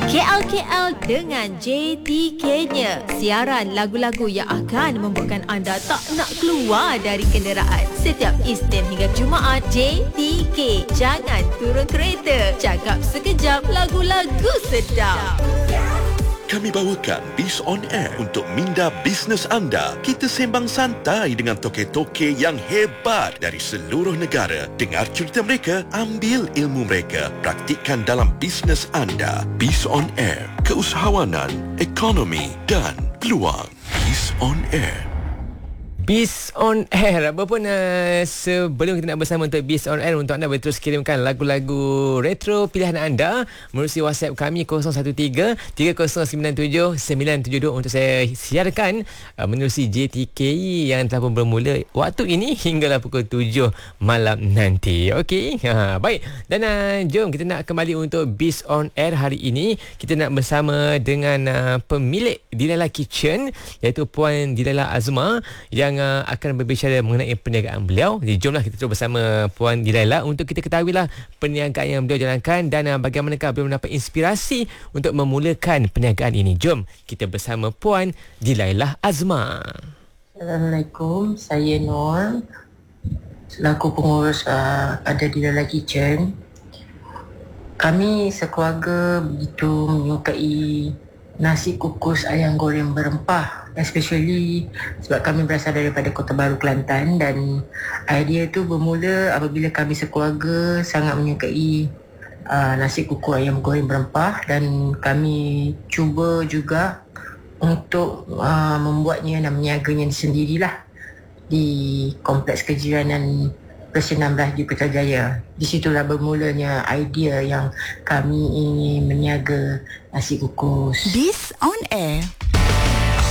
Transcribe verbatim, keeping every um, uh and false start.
K L K L dengan J T K-nya. Siaran lagu-lagu yang akan membuatkan anda tak nak keluar dari kenderaan. Setiap Isnin hingga Jumaat, J T K. Jangan turun kereta. Cakap sekejap, lagu-lagu sedap. Kami bawakan Biz On Air untuk minda bisnes anda. Kita sembang santai dengan toke-toke yang hebat dari seluruh negara. Dengar cerita mereka, ambil ilmu mereka, praktikkan dalam bisnes anda. Biz On Air, keusahawanan, ekonomi dan peluang. Biz On Air. Biz On Air. Apa pun uh, sebelum kita nak bersama untuk Biz On Air, untuk anda boleh terus kirimkan lagu-lagu retro pilihan anda melalui WhatsApp kami kosong satu tiga tiga kosong sembilan tujuh sembilan tujuh dua untuk saya siarkan uh, melalui J T K yang telah pun bermula waktu ini hinggalah pukul tujuh malam nanti. Okey. Ha, baik. Dan uh, jom kita nak kembali untuk Biz On Air hari ini. Kita nak bersama dengan uh, pemilik Dilaila Kitchen, iaitu Puan Dilaila Azma, yang uh, akan berbicara mengenai perniagaan beliau. Jadi jomlah kita terus bersama Puan Dilaila untuk kita ketahuilah perniagaan yang beliau jalankan dan uh, bagaimanakah beliau mendapat inspirasi untuk memulakan perniagaan ini. Jom kita bersama Puan Dilaila Azma. Assalamualaikum, saya Nur, selaku pengurus uh, ada Dilaila Kitchen. Kami sekeluarga begitu menyukai nasi kukus ayam goreng berempah, especially sebab kami berasal daripada Kota Baru, Kelantan, dan idea itu bermula apabila kami sekeluarga sangat menyukai uh, nasi kukus ayam goreng berempah, dan kami cuba juga untuk uh, membuatnya dan meniaganya sendirilah di Kompleks Kejirangan Presiden enam belas di Putrajaya. Di situlah bermulanya idea yang kami ingin meniaga nasi kukus. Biz On Air